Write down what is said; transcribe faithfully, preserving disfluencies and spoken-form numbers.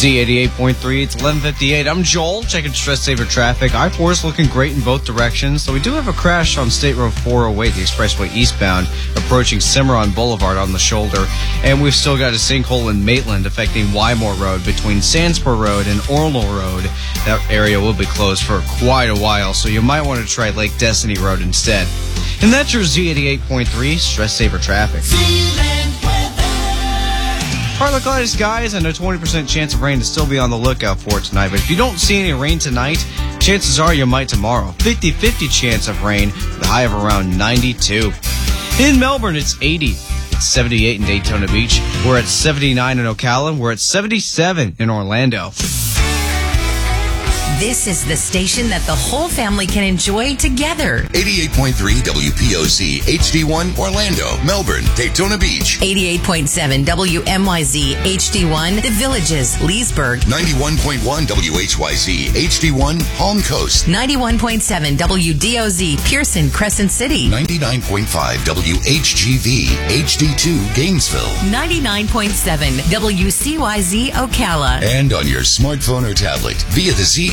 Z eighty-eight point three, it's eleven fifty-eight. I'm Joel, checking Stress Saver traffic. I four is looking great in both directions, so we do have a crash on State Road four oh eight, the expressway eastbound, approaching Cimarron Boulevard on the shoulder. And we've still got a sinkhole in Maitland affecting Wymore Road between Sandspur Road and Ornell Road. That area will be closed for quite a while, so you might want to try Lake Destiny Road instead. And that's your Z eighty-eight point three Stress Saver traffic. Partly cloudy skies and a twenty percent chance of rain to still be on the lookout for tonight. But if you don't see any rain tonight, chances are you might tomorrow. fifty-fifty chance of rain with a high of around ninety-two. In Melbourne, it's eighty. It's seventy-eight in Daytona Beach. We're at seventy-nine in Ocala. We're at seventy-seven in Orlando. This is the station that the whole family can enjoy together. eighty-eight point three W P O Z H D one Orlando, Melbourne, Daytona Beach. eighty-eight point seven W M Y Z H D one The Villages, Leesburg. ninety-one point one W H Y Z H D one Palm Coast. ninety-one point seven W D O Z Pearson, Crescent City. ninety-nine point five W H G V H D two Gainesville. ninety-nine point seven W C Y Z Ocala. And on your smartphone or tablet via the Z